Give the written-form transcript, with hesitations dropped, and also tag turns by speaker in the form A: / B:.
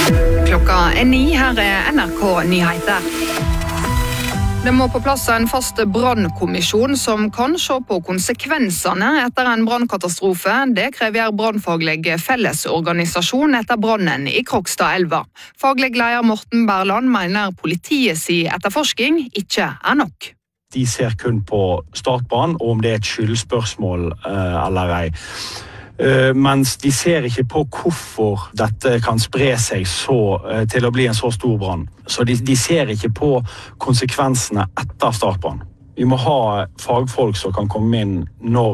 A: Klokka 9, her NRK Nyheter. Det må på plass en fast brannkommisjon som kan se på konsekvensene etter en brannkatastrofe. Det krever brannfaglig fellesorganisasjon etter brannen i Krokstadelva. Faglig leder Morten Berland mener politiets etterforsking ikke nok.
B: De ser kun på startbrann, og om det et skyldspørsmål eller ei. Mens de ser ikke på hvorfor dette kan spre seg til å bli en så stor brann. Så de ser ikke på konsekvensene etter startbrann. Vi må ha fagfolk som kan komme inn når